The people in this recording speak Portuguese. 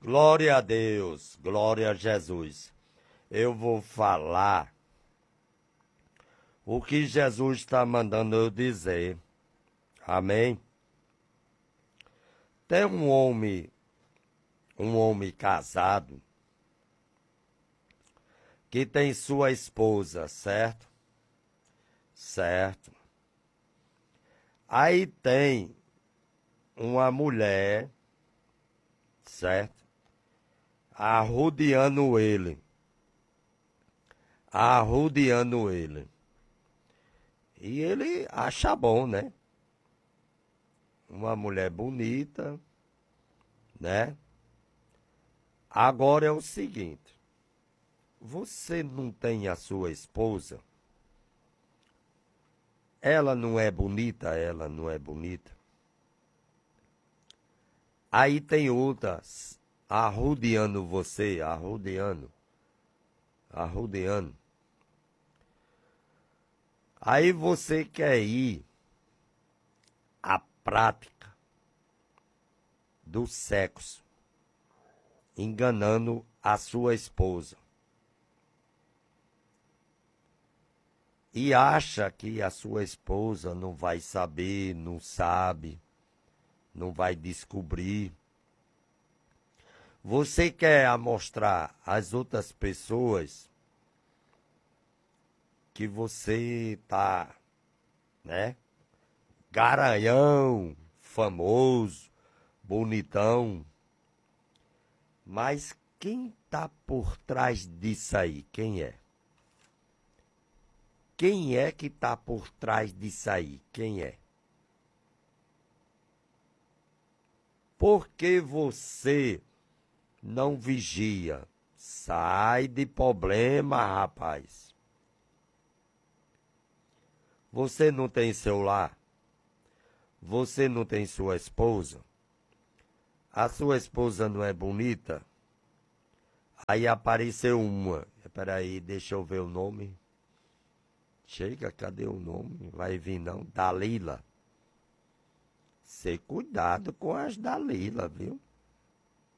Glória a Deus, glória a Jesus. Eu vou falar o que Jesus está mandando eu dizer. Amém? Tem um homem casado que tem sua esposa, certo? Certo. Aí tem uma mulher, certo? Arrodeando ele. E ele acha bom, né? Uma mulher bonita, né? Agora é o seguinte. Você não tem a sua esposa? Ela não é bonita? Aí tem outras arrodeando você, arrodeando. Aí você quer ir à prática do sexo, enganando a sua esposa. E acha que a sua esposa não vai saber, não sabe, não vai descobrir. Você quer mostrar às outras pessoas que você tá, né? Garanhão, famoso, bonitão. Mas quem tá por trás disso aí? Quem é? Quem é que tá por trás disso aí? Quem é? Por que você não vigia? Sai de problema, rapaz. Você não tem seu lar? Você não tem sua esposa? A sua esposa não é bonita? Aí apareceu uma. Peraí, deixa eu ver o nome. Chega, cadê o nome? Vai vir não. Dalila. Ser cuidado com as Dalila, viu?